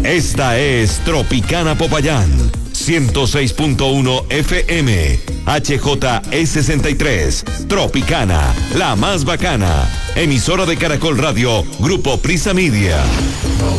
Esta es Tropicana Popayán, 106.1 FM, HJE63, Tropicana, la más bacana. Emisora de Caracol Radio, Grupo Prisa Media.